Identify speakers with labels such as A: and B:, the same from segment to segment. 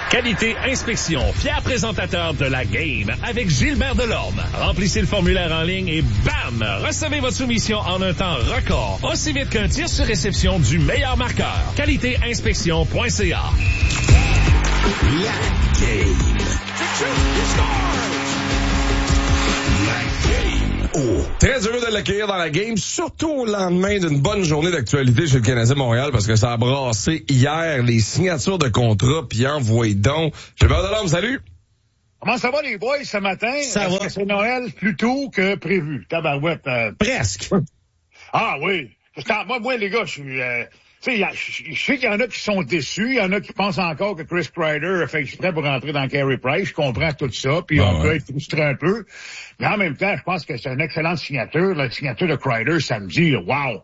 A: Qualité Inspection, fier présentateur de la Game avec Gilbert Delorme. Remplissez le formulaire en ligne et bam! Recevez votre soumission en un temps record. Aussi vite qu'un tir sur réception du meilleur marqueur. QualitéInspection.ca.
B: La Game. Oh. Très heureux de l'accueillir dans la Game, surtout au lendemain d'une bonne journée d'actualité chez le Canadien Montréal, parce que ça a brassé hier les signatures de contrats, puis envoyez donc. Gilbert Delorme, salut!
C: Comment ça va les boys ce matin?
B: Ça va.
C: Que c'est Noël plus tôt que prévu? Tabarouette.
B: Presque.
C: Ah oui. Moi, les gars, je suis... tu sais, je sais qu'il y en a qui sont déçus, il y en a qui pensent encore que Chris Kreider a fait exprès pour rentrer dans Carey Price. Je comprends tout ça, puis on peut être frustré un peu. Mais en même temps, je pense que c'est une excellente signature. La signature de Kreider samedi, wow!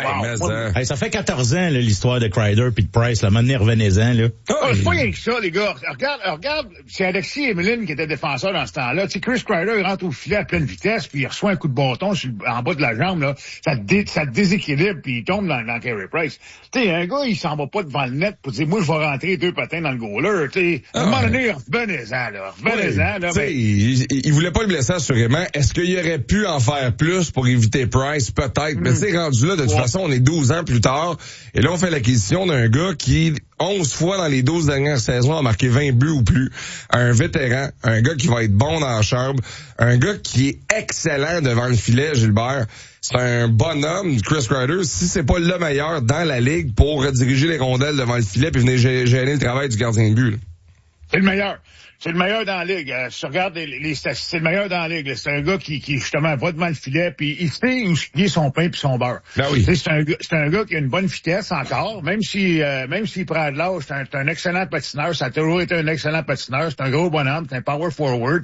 D: Hey, ça fait 14 ans, là, l'histoire de Kreider puis de Price. La monnaie, revenez-en, là.
C: C'est pas rien que ça, les gars. Regarde, c'est Alexis Emeline qui était défenseur dans ce temps-là. Tu sais, Chris Kreider, il rentre au filet à pleine vitesse, puis il reçoit un coup de bâton en bas de la jambe, là. Ça déséquilibre, puis il tombe dans Carey Price. Tu sais, un gars, il s'en va pas devant le net pour dire, moi, je vais rentrer 2 patins dans le goaler. Tu sais, à un moment donné, revenez-en, là. Revenez-en, là.
B: Ben... Il voulait pas le blesser, assurément. Est-ce qu'il aurait pu en faire plus pour éviter Price? Peut-être. Mais tu sais, rendu là, de toute façon, on est 12 ans plus tard. Et là, on fait l'acquisition d'un gars qui, 11 fois dans les 12 dernières saisons, a marqué 20 buts ou plus. Un vétéran, un gars qui va être bon dans la chambre, un gars qui est excellent devant le filet, Gilbert. C'est un bonhomme, Chris Kreider, si c'est pas le meilleur dans la ligue pour rediriger les rondelles devant le filet puis venir gêner le travail du gardien de but. Là.
C: C'est le meilleur. C'est le meilleur dans la ligue. Si tu regardes les statistiques, c'est le meilleur dans la ligue. C'est un gars qui justement va devant le filet, puis il sait où est son pain puis son beurre.
B: Ben oui.
C: C'est un gars qui a une bonne vitesse encore, même s'il prend de l'âge, c'est un excellent patineur. Ça a toujours été un excellent patineur. C'est un gros bonhomme, c'est un power forward.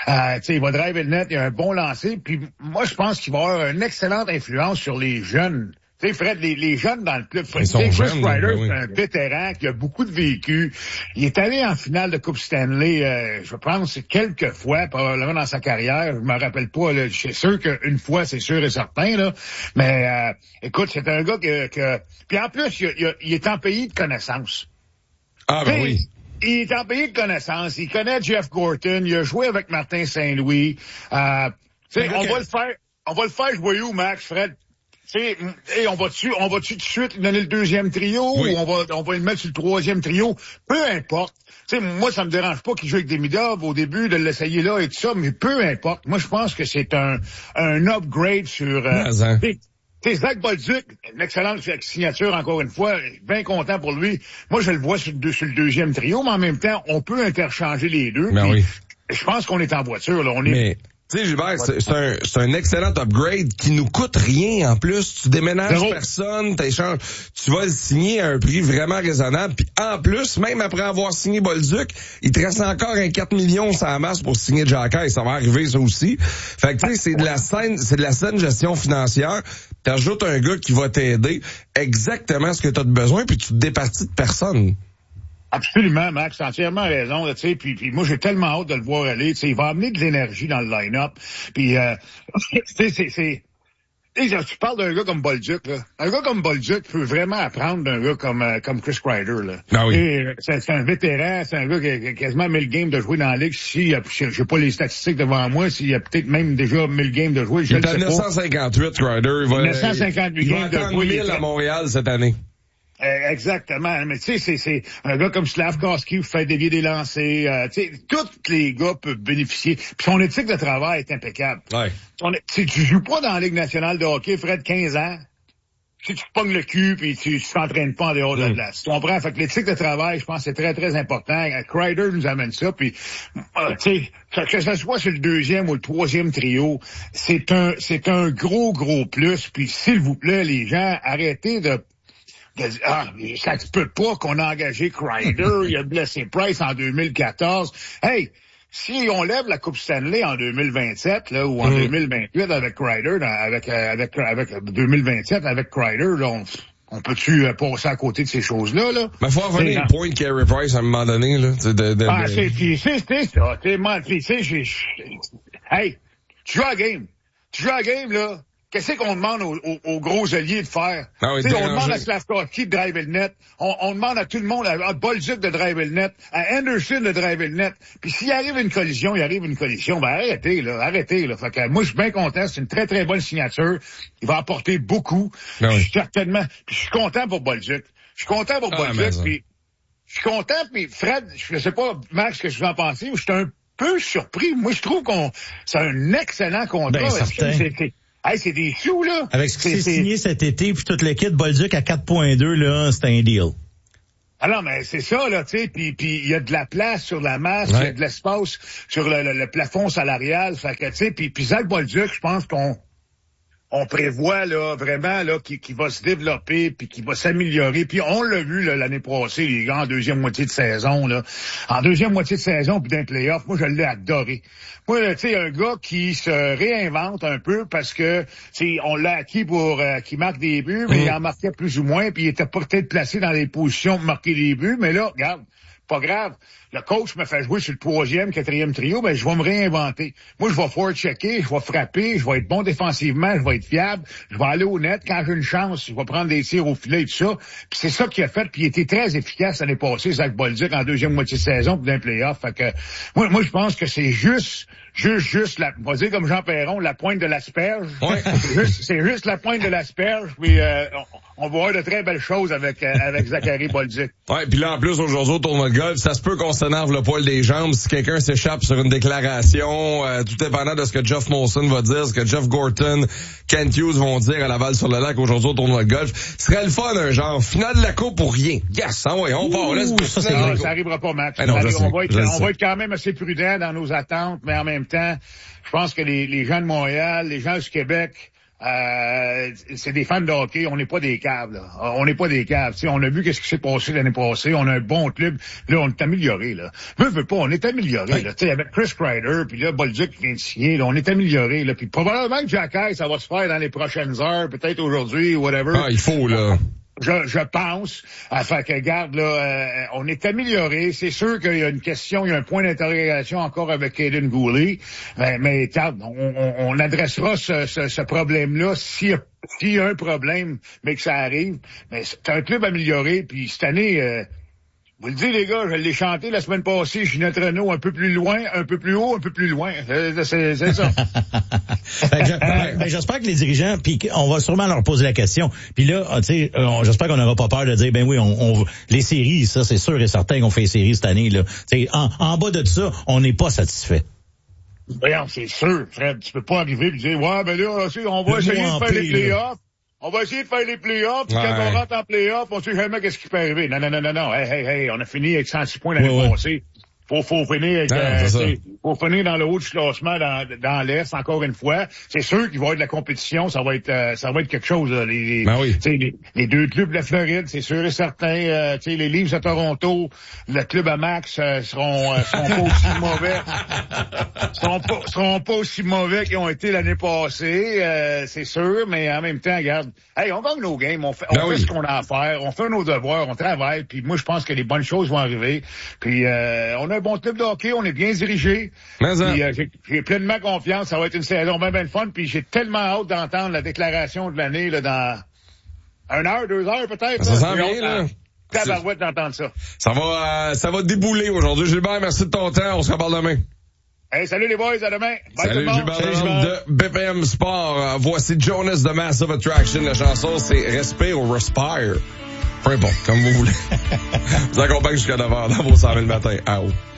C: Il va driver le net, il a un bon lancer. Puis moi, je pense qu'il va avoir une excellente influence sur les jeunes. Tu sais, Fred, les jeunes dans le club, Chris Kreider, c'est un vétéran qui a beaucoup de vécu. Il est allé en finale de Coupe Stanley, je pense, quelques fois, probablement dans sa carrière. Je me rappelle pas, là. Je suis sûr qu'une fois, c'est sûr et certain, là. Mais, écoute, c'est un gars que... Puis en plus, il est en pays de connaissances.
B: Ah, ben oui.
C: Il est en pays de connaissances. Il connaît Jeff Gorton. Il a joué avec Martin Saint-Louis. On va le faire jouer où, Max, Fred? On va-tu tout de suite donner le deuxième trio ou on va le mettre sur le troisième trio? Peu importe. Moi, ça me dérange pas qu'il joue avec Demidov au début, de l'essayer là et tout ça, mais peu importe. Moi, je pense que c'est un upgrade sur... Zach Bolduc, une excellente signature encore une fois, bien content pour lui. Moi, je le vois sur le deuxième trio, mais en même temps, on peut interchanger les deux.
B: Ben oui.
C: Je pense qu'on est en voiture, là.
B: Tu sais, Gilbert, c'est un excellent upgrade qui nous coûte rien en plus. Tu déménages personne, t'échanges, tu vas le signer à un prix vraiment raisonnable. Puis en plus, même après avoir signé Bolduc, il te reste encore un 4 millions sur la masse pour signer Xhekaj. Ça va arriver, ça aussi. Fait que tu sais, c'est de la saine gestion financière. T'ajoutes un gars qui va t'aider exactement ce que t'as de besoin, puis tu te départis de personne.
C: Absolument, Max, t'as entièrement raison, tu sais, puis moi j'ai tellement hâte de le voir aller, tu sais, il va amener de l'énergie dans le line-up, puis tu parles d'un gars comme Bolduc, là. Un gars comme Bolduc peut vraiment apprendre d'un gars comme Chris Kreider, là.
B: Ah oui.
C: C'est un vétéran, c'est un gars qui a quasiment 1000 games de jouer dans la ligue. J'ai pas les statistiques devant moi, s'il y a peut-être même déjà 1000 games de jouer, je ne sais pas.
B: Il est à 958, Kreider.
C: 958 games de jouer.
B: 1000 à Montréal cette année.
C: Exactement. Mais tu sais, c'est un gars comme Slavkovski qui fait dévier des lancers. Tu sais, tous les gars peuvent bénéficier. Puis son éthique de travail est impeccable.
B: Ouais.
C: Tu joues pas dans la Ligue nationale de hockey, Fred, 15 ans. Si tu te pognes le cul puis tu t'entraînes pas en dehors de la glace. Tu comprends? Fait que l'éthique de travail, je pense, c'est très, très important. Kreider nous amène ça. Puis, tu sais, que ce soit sur le deuxième ou le troisième trio, c'est un gros plus. Puis, s'il vous plaît, les gens, arrêtez de ça se peut pas qu'on a engagé Kreider, il a blessé Price en 2014. Hey, si on lève la Coupe Stanley en 2027, là, ou en 2028 avec Kreider, avec 2027 avec Kreider, là, on peut-tu passer à côté de ces choses-là, là?
B: Mais faut revenir au point de Carey Price à un moment donné, là.
C: C'est ça. Hey, tu joues à la game, là. qu'est-ce qu'on demande aux gros alliés de faire?
B: Ah oui,
C: on demande à Slavkovski de driver le net. On demande à tout le monde, à Bolduc de driver le net, à Anderson de driver le net. Puis s'il arrive une collision, Ben arrêtez, là. Fait que moi, je suis bien content. C'est une très, très bonne signature. Il va apporter beaucoup.
B: Ah oui.
C: Certainement. Puis je suis content pour Bolduc. Je suis content pour Bolduc. Puis je suis content. Puis Fred, je sais pas, Max, ce que vous en pensez. Je suis un peu surpris. Moi, je trouve c'est un excellent contrat.
D: Ben, certain.
C: C'est des sous, là.
D: Avec ce qui s'est signé cet été, puis toute l'équipe, Bolduc à 4.2, là, c'est un deal.
C: Ah non, mais c'est ça, là, tu sais, puis il y a de la place sur la masse, il y a de l'espace sur le plafond salarial, fait que, tu sais, puis Zach Bolduc, je pense qu'on prévoit, là, vraiment, là, qui va se développer, puis qui va s'améliorer. Puis on l'a vu, là, l'année passée, les gars, en deuxième moitié de saison, là. En deuxième moitié de saison, puis d'un play-off, moi, je l'ai adoré. Moi, tu sais, un gars qui se réinvente un peu parce que, tu sais, on l'a acquis pour qu'il marque des buts, mais il en marquait plus ou moins, puis il était pas peut-être placé dans les positions pour marquer des buts. Mais là, regarde, pas grave. Le coach me fait jouer sur le 3e, 4e trio, ben je vais me réinventer. Moi, je vais forechecker, je vais frapper, je vais être bon défensivement, je vais être fiable, je vais aller au net. Quand j'ai une chance, je vais prendre des tirs au filet et tout ça. Puis c'est ça qu'il a fait, puis il était très efficace l'année passée, Zach Bolduc, en deuxième moitié de saison, puis d'un play-off. Fait que moi, je pense que c'est juste on va dire comme Jean Perron, la pointe de l'asperge. Ouais. C'est juste la pointe de l'asperge, puis on va voir de très belles choses avec Zachary Bolduc.
B: Ouais, puis là, en plus, aujourd'hui, au tournoi de golf, ça se peut qu'on s'énerve le poil des jambes si quelqu'un s'échappe sur une déclaration, tout dépendant de ce que Jeff Molson va dire, ce que Jeff Gorton, Kent Hughes vont dire à Laval-sur-le-Lac aujourd'hui au tournoi de golf. Ce serait le fun, un genre, finale de la coupe pour rien. Yes, on part, laisse
C: ça arrivera pas, Max.
B: Non,
C: on va être quand même assez prudent dans nos attentes, mais en même temps, je pense que les gens de Montréal, les gens du Québec, c'est des fans de hockey, on n'est pas des caves, là. On n'est pas des caves. T'sais, on a vu qu'est-ce qui s'est passé l'année passée, on a un bon club, là, on est amélioré, là. Veux pas, on est amélioré, là. T'sais, avec Chris Kreider, puis là, Bolduc qui vient de signer, là, on est amélioré, là. Puis probablement que Jacky, ça va se faire dans les prochaines heures, peut-être aujourd'hui, whatever.
B: Ah, il faut, là.
C: Je pense. Fait que, regarde, là, on est amélioré. C'est sûr qu'il y a une question, il y a un point d'interrogation encore avec Kaden Gooley. Mais regarde, on adressera ce problème-là s'il y a un problème, mais que ça arrive. Mais c'est un club amélioré, puis cette année, vous le dites, les gars, je l'ai chanté la semaine passée, Ginette Renault, un peu plus loin, un peu plus haut, un peu plus loin. C'est ça.
D: J'espère que les dirigeants, puis on va sûrement leur poser la question. Puis là, tu sais, j'espère qu'on n'aura pas peur de dire, ben oui, les séries, ça, c'est sûr et certain qu'on fait les séries cette année, là. Tu sais, en bas de ça, on n'est pas satisfait.
C: Voyons, c'est sûr, Fred, tu peux pas arriver et dire, ouais, ben là, on va essayer de faire les playoffs. On va essayer de faire les playoffs, puis quand on rentre en playoffs, on sait jamais qu'est-ce qui peut arriver. Non. Hey, on a fini avec 106 points l'année passée. Faut finir avec, faut finir dans le haut du classement dans l'Est, encore une fois. C'est sûr qu'il va y avoir de la compétition, ça va être quelque chose, là. Les deux clubs de la Floride, c'est sûr et certain, les Leafs de Toronto, le club à Max, seront pas aussi mauvais. seront pas aussi mauvais qu'ils ont été l'année passée, c'est sûr, mais en même temps, regarde, hey, on gagne nos games, on fait ce qu'on a à faire, on fait nos devoirs, on travaille, puis moi, je pense que les bonnes choses vont arriver, puis on a un bon club de hockey, on est bien dirigé. J'ai pleinement confiance, ça va être une saison bien fun, puis j'ai tellement hâte d'entendre la déclaration de l'année là dans 1 heure, 2 heures peut-être.
B: Ça sent bien, là.
C: Tabarouette d'entendre ça.
B: Ça va débouler aujourd'hui. Gilbert, merci de ton temps, on se reparle demain.
C: Hey, salut les boys, à demain. Bye
B: salut
C: tout le monde.
B: Gilbert de BPM Sport. Voici Jonas de Massive Attraction. La chanson, c'est Respire ou Respire. Peu importe, comme vous voulez. Vous accompagne jusqu'à 9h dans vos 100 000 le matin. À haut.